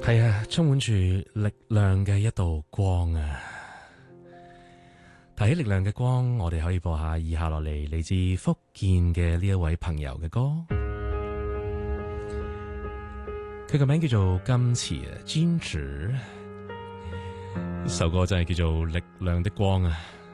係啊，充滿住力量嘅一道光啊！提起力量嘅光，我哋可以播下以下落嚟嚟自福建嘅呢一位朋友嘅歌。佢個名叫做金池啊，堅持。呢首歌真係叫做力量的光啊！